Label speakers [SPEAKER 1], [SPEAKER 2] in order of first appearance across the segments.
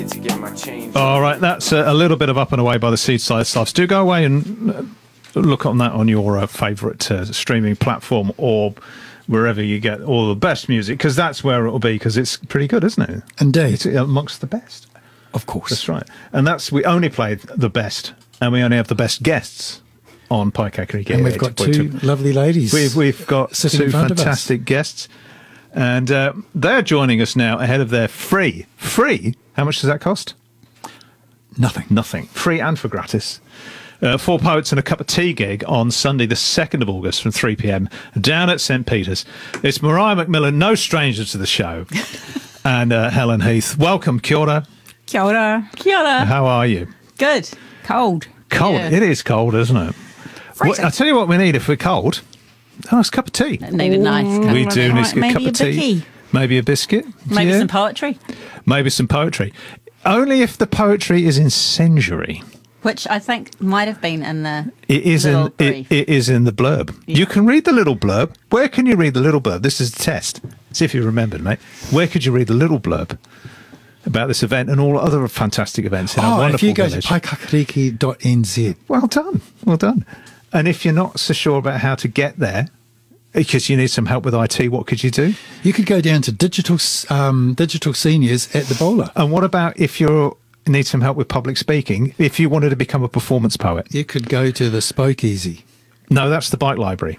[SPEAKER 1] All right, that's a little bit of Up and Away by the Seaside Stuffs. Do go away and look on that on your favourite streaming platform or wherever you get all the best music, because that's where it'll be, because it's pretty good, isn't it?
[SPEAKER 2] Indeed.
[SPEAKER 1] It's amongst the best.
[SPEAKER 2] Of course.
[SPEAKER 1] That's right. And we only played the best, and we only have the best guests on Pika Creek.
[SPEAKER 2] And we've got two lovely ladies.
[SPEAKER 1] We've got two fantastic guests, and they're joining us now ahead of their free. How much does that cost? Nothing. Free and for gratis. 4 Poets and a Cup of Tea gig on Sunday the 2nd of August from 3 p.m. down at St Peter's. It's Mariah McMillan, no stranger to the show, and Helen Heath. Welcome, kia ora.
[SPEAKER 3] Kia ora. Kia ora.
[SPEAKER 1] How are you?
[SPEAKER 3] Good. Cold.
[SPEAKER 1] Cold.
[SPEAKER 3] Yeah.
[SPEAKER 1] It is cold, isn't it? Well, I'll tell you what we need if we're cold. A nice cup of tea.
[SPEAKER 3] Need a nice cup.
[SPEAKER 1] We do need a cup of tea.
[SPEAKER 3] Bicky.
[SPEAKER 1] Maybe a biscuit.
[SPEAKER 3] Maybe some poetry.
[SPEAKER 1] Maybe some poetry. Only if the poetry is incendiary.
[SPEAKER 3] Which I think might have been in the
[SPEAKER 1] it is in the blurb. Yeah. You can read the little blurb. Where can you read the little blurb? This is a test. See if you remembered, mate. Where could you read the little blurb about this event and all other fantastic events in our wonderful
[SPEAKER 2] if you go
[SPEAKER 1] village?
[SPEAKER 2] to paikakariki.nz.
[SPEAKER 1] Well done. And if you're not so sure about how to get there, because you need some help with IT, what could you do?
[SPEAKER 2] You could go down to digital seniors at the Bowler.
[SPEAKER 1] And what about if you need some help with public speaking, if you wanted to become a performance poet?
[SPEAKER 2] You could go to the Spokeasy.
[SPEAKER 1] No, that's the bike library.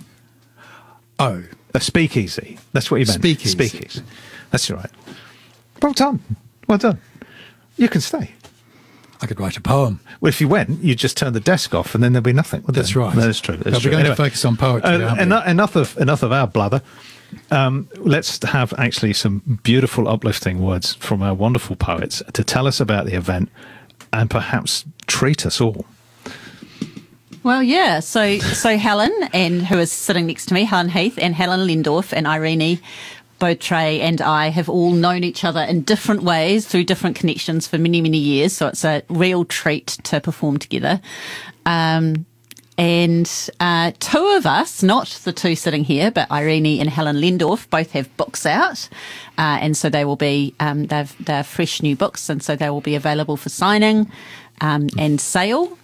[SPEAKER 2] Oh.
[SPEAKER 1] A speakeasy. That's what you meant. Speakeasy. That's right. Well done. You can stay.
[SPEAKER 2] I could write a poem.
[SPEAKER 1] Well, if you went, you'd just turn the desk off and then there'd be nothing.
[SPEAKER 2] That's right.
[SPEAKER 1] That is true.
[SPEAKER 2] We're going to focus on poetry.
[SPEAKER 1] Enough of our blather. Let's have actually some beautiful, uplifting words from our wonderful poets to tell us about the event and perhaps treat us all.
[SPEAKER 3] Well, yeah. So Helen, and who is sitting next to me, Helen Heath, and Helen Lindorf and Irene Beautrais and I have all known each other in different ways through different connections for many, many years. So it's a real treat to perform together. And two of us, not the two sitting here, but Irene and Helen Lindorf, both have books out. And so they will be, they're fresh new books. And so they will be available for signing and sale.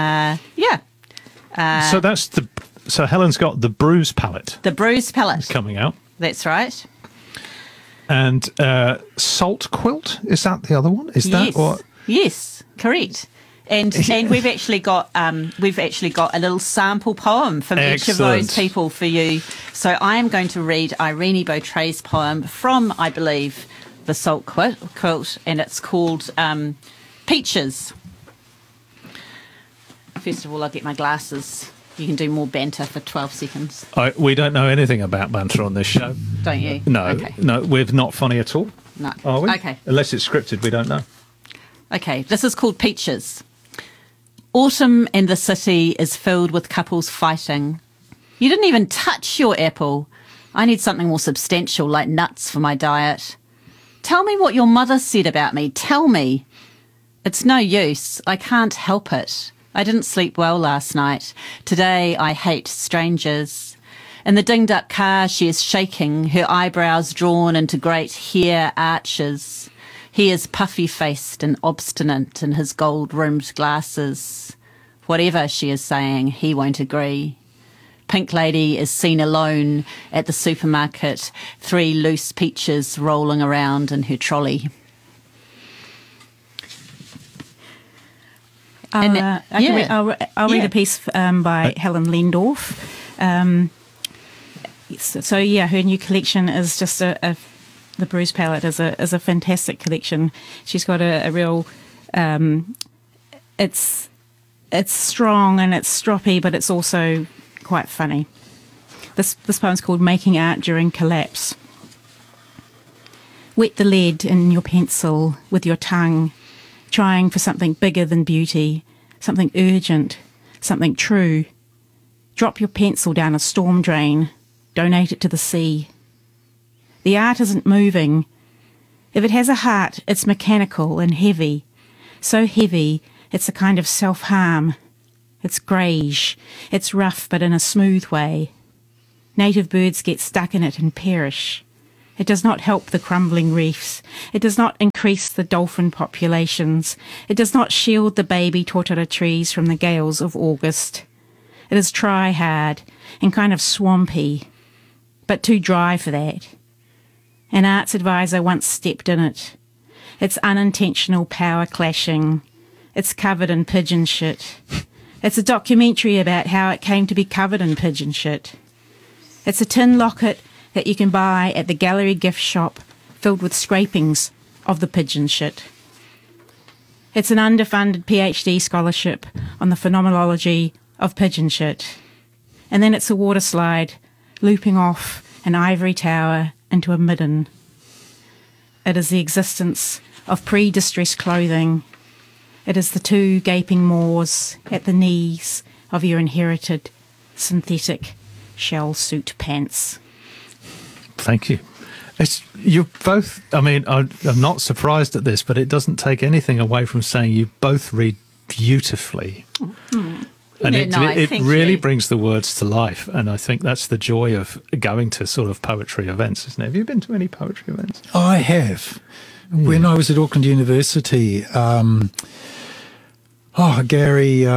[SPEAKER 1] So Helen's got The Bruise Palette.
[SPEAKER 3] The Bruise Palette.
[SPEAKER 1] Coming out.
[SPEAKER 3] That's right.
[SPEAKER 1] And Salt Quilt, is that the other one?
[SPEAKER 3] Yes, correct. And we've actually got a little sample poem from each of those people for you. So I am going to read Irene Beautrais' poem from, I believe, the Salt Quilt, and it's called Peaches. First of all, I'll get my glasses. You can do more banter for 12 seconds.
[SPEAKER 1] We don't know anything about banter on this show.
[SPEAKER 3] Don't you?
[SPEAKER 1] No.
[SPEAKER 3] Okay.
[SPEAKER 1] No, we're not funny at all.
[SPEAKER 3] No.
[SPEAKER 1] Are we?
[SPEAKER 3] Okay.
[SPEAKER 1] Unless it's scripted, we don't know.
[SPEAKER 3] Okay, this is called Peaches. Autumn and the city is filled with couples fighting. You didn't even touch your apple. I need something more substantial, like nuts for my diet. Tell me what your mother said about me. Tell me. It's no use. I can't help it. I didn't sleep well last night. Today I hate strangers. In the dinged-up car, she is shaking, her eyebrows drawn into great hair arches. He is puffy-faced and obstinate in his gold-rimmed glasses. Whatever she is saying, he won't agree. Pink Lady is seen alone at the supermarket, 3 loose peaches rolling around in her trolley.
[SPEAKER 4] I'll read a piece by Helen Lindorf. Her new collection is just the Bruise Palette is a fantastic collection. She's got a real, it's strong and it's stroppy, but it's also quite funny. This poem's called Making Art During Collapse. Wet the lead in your pencil with your tongue, trying for something bigger than beauty, something urgent, something true. Drop your pencil down a storm drain, donate it to the sea. The art isn't moving. If it has a heart, it's mechanical and heavy. So heavy, it's a kind of self-harm. It's greige. It's rough, but in a smooth way. Native birds get stuck in it and perish. It does not help the crumbling reefs. It does not increase the dolphin populations. It does not shield the baby totara trees from the gales of August. It is try-hard and kind of swampy, but too dry for that. An arts advisor once stepped in it. It's unintentional power clashing. It's covered in pigeon shit. It's a documentary about how it came to be covered in pigeon shit. It's a tin locket that you can buy at the gallery gift shop filled with scrapings of the pigeon shit. It's an underfunded PhD scholarship on the phenomenology of pigeon shit. And then it's a water slide looping off an ivory tower into a midden. It is the existence of pre-distressed clothing. It is the two gaping maws at the knees of your inherited synthetic shell suit pants.
[SPEAKER 1] Thank you. You're both, I mean, I'm not surprised at this, but it doesn't take anything away from saying you both read beautifully. And it really brings the words to life. And I think that's the joy of going to sort of poetry events, isn't it? Have you been to any poetry events?
[SPEAKER 2] I have. When I was at Auckland University, Gary,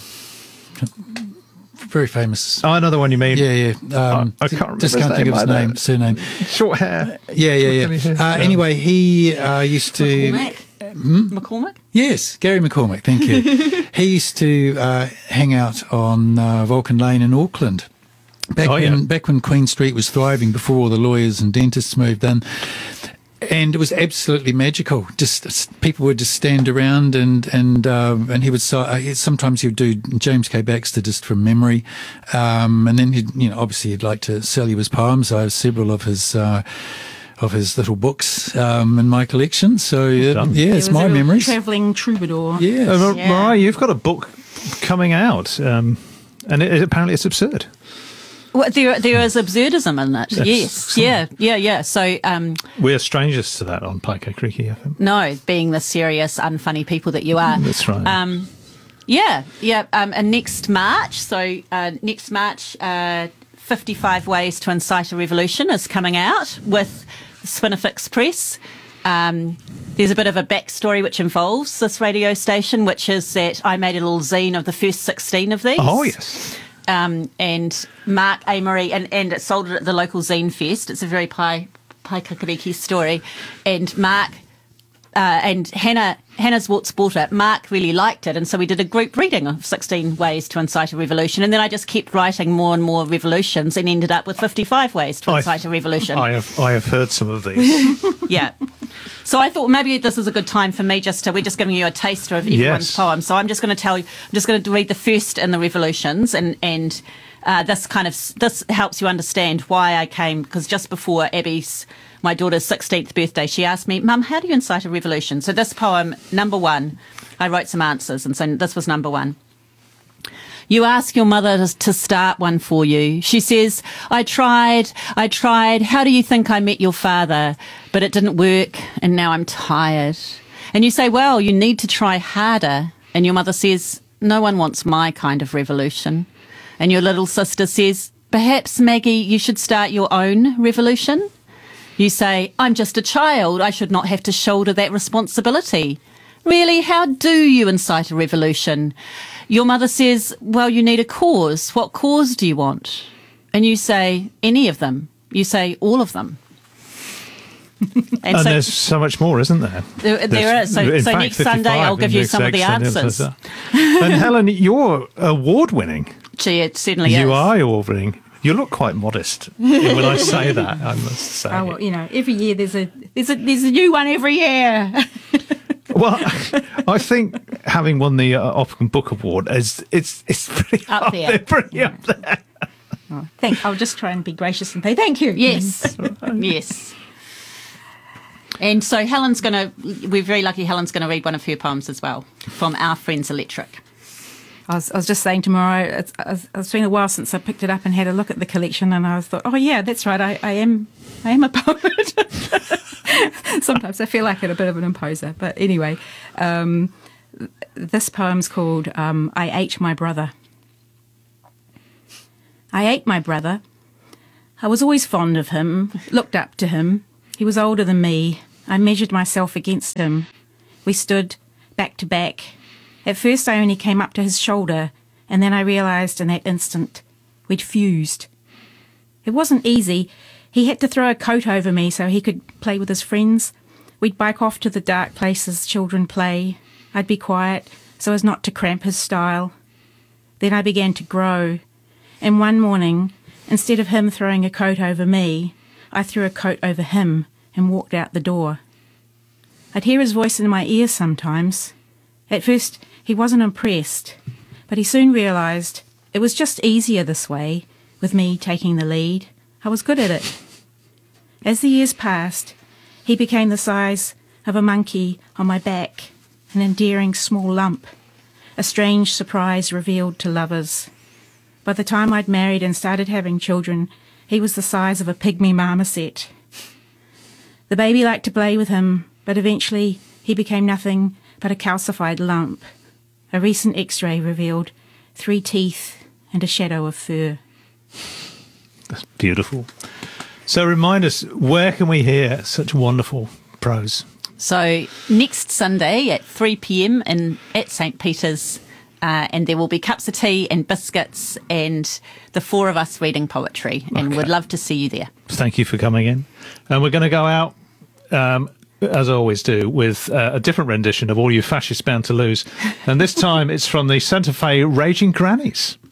[SPEAKER 2] very famous.
[SPEAKER 1] Oh, another one you mean?
[SPEAKER 2] Yeah.
[SPEAKER 1] I can't remember
[SPEAKER 2] just can't think of his surname.
[SPEAKER 1] Short hair.
[SPEAKER 2] Yeah. Anyway, he used to...
[SPEAKER 3] McCormick?
[SPEAKER 2] Yes, Gary McCormick, thank you. He used to hang out on Vulcan Lane in Auckland. Back when Queen Street was thriving, before all the lawyers and dentists moved in. And it was absolutely magical. Just people would just stand around, and he would sometimes he would do James K. Baxter just from memory, and then obviously he'd like to sell you his poems. I have several of his little books in my collection. So it's my memories.
[SPEAKER 4] Travelling troubadour.
[SPEAKER 2] Yeah,
[SPEAKER 1] Mariah, you've got a book coming out, and apparently it's absurd.
[SPEAKER 3] Well, there is absurdism in it. Yes. Yeah. So
[SPEAKER 1] we're strangers to that on Paika Kriki FM.
[SPEAKER 3] No, being the serious, unfunny people that you are.
[SPEAKER 1] That's right.
[SPEAKER 3] And next March, 55 Ways to Incite a Revolution is coming out with Spinifex Press. There's a bit of a backstory which involves this radio station, which is that I made a little zine of the first 16 of these.
[SPEAKER 1] Oh, yes.
[SPEAKER 3] And Mark Amory, and it sold it at the local Zine Fest. It's a very Paikakariki story. And Mark and Hannah's Waltz bought it. Mark really liked it, and so we did a group reading of 16 Ways to Incite a Revolution. And then I just kept writing more and more revolutions and ended up with 55 Ways to Incite a Revolution.
[SPEAKER 1] I have heard some of these.
[SPEAKER 3] Yeah. So I thought maybe this is a good time for me we're just giving you a taster of everyone's poem. So I'm just going to read the first in the revolutions, and this helps you understand why I came, because just before my daughter's 16th birthday, she asked me, Mum, how do you incite a revolution? So this poem, number one, I wrote some answers, and so this was number one. You ask your mother to start one for you. She says, I tried. How do you think I met your father? But it didn't work, and now I'm tired. And you say, well, you need to try harder. And your mother says, no one wants my kind of revolution. And your little sister says, perhaps, Maggie, you should start your own revolution. You say, I'm just a child. I should not have to shoulder that responsibility. Really, how do you incite a revolution? Your mother says, well, you need a cause. What cause do you want? And you say, any of them. You say, all of them.
[SPEAKER 1] And so, there's so much more, isn't there?
[SPEAKER 3] There is. So next Sunday, I'll give you some of the answers.
[SPEAKER 1] And Helen, you're award-winning.
[SPEAKER 3] Gee, it certainly is.
[SPEAKER 1] You are award-winning. You look quite modest when I say that, I must say.
[SPEAKER 4] Oh, well, every year there's a new one every year.
[SPEAKER 1] Well, I think having won the Opcom Book Award it's pretty
[SPEAKER 3] up there.
[SPEAKER 1] Pretty up there.
[SPEAKER 4] Oh, I'll just try and be gracious and say thank you.
[SPEAKER 3] Yes, yes. And so we're very lucky Helen's going to read one of her poems as well from Our Friends Electric.
[SPEAKER 4] I was just saying tomorrow, it's been a while since I picked it up and had a look at the collection, and I thought, oh yeah, that's right, I am a poet. Sometimes I feel like it, a bit of an imposer. But anyway, this poem's called I Ate My Brother. I ate my brother. I was always fond of him, looked up to him, He was older than me. I measured myself against him. We stood back to back. At first I only came up to his shoulder, and then I realised in that instant we'd fused. It wasn't easy. He had to throw a coat over me so he could play with his friends. We'd bike off to the dark places children play. I'd be quiet so as not to cramp his style. Then I began to grow, and one morning, instead of him throwing a coat over me, I threw a coat over him and walked out the door. I'd hear his voice in my ear sometimes. At first, he wasn't impressed, but he soon realised it was just easier this way, with me taking the lead. I was good at it. As the years passed, he became the size of a monkey on my back, an endearing small lump, a strange surprise revealed to lovers. By the time I'd married and started having children, he was the size of a pygmy marmoset. The baby liked to play with him, but eventually he became nothing but a calcified lump. A recent X-ray revealed 3 teeth and a shadow of fur.
[SPEAKER 1] That's beautiful. So remind us, where can we hear such wonderful prose?
[SPEAKER 3] So next Sunday at 3 p.m. at St. Peter's, and there will be cups of tea and biscuits and the 4 of us reading poetry, and we'd love to see you there.
[SPEAKER 1] Thank you for coming in. And we're going to go out, as I always do, with a different rendition of All You Fascists Bound to Lose. And this time it's from the Santa Fe Raging Grannies.